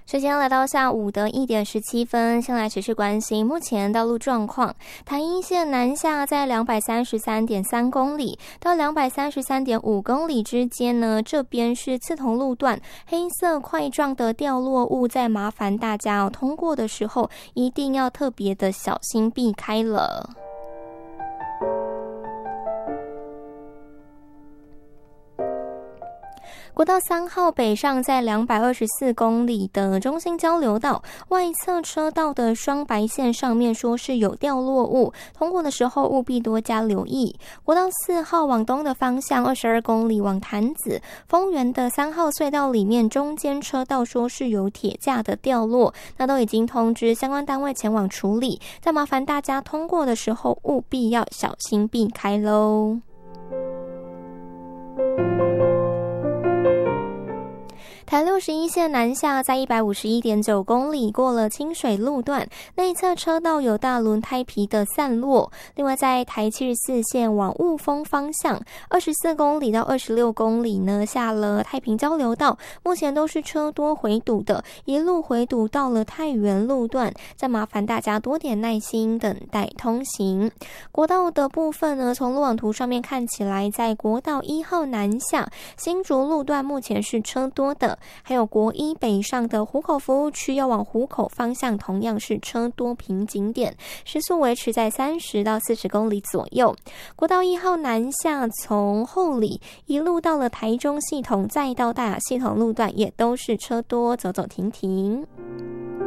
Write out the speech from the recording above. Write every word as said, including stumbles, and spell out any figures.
时间来到下午的一点十七分，先来持续关心目前道路状况。台一线南下在两百三十三点三公里到两百三十三点五公里之间呢，这边是刺桐路段，黑色块状的掉落物，在麻烦大家哦，通过的时候一定要特别的小心避开了。国道三号北上在两百二十四公里的中心交流道外侧车道的双白线上面说是有掉落物，通过的时候务必多加留意。国道四号往东的方向二十二公里往潭子丰原的三号隧道里面中间车道说是有铁架的掉落，那都已经通知相关单位前往处理，再麻烦大家通过的时候务必要小心避开咯。台六十一线南下在一百五十一点九公里过了清水路段，内侧车道有大轮胎皮的散落。另外在台七十四线往雾峰方向二十四公里到二十六公里呢，下了太平交流道，目前都是车多回堵的，一路回堵到了太原路段，再麻烦大家多点耐心等待通行。国道的部分呢，从路网图上面看起来，在国道一号南下新竹路段目前是车多的，还有国一北上的湖口服务区要往湖口方向同样是车多瓶颈点，时速维持在三十到四十公里左右。国道一号南下从后里一路到了台中系统，再到大雅系统路段也都是车多，走走停停。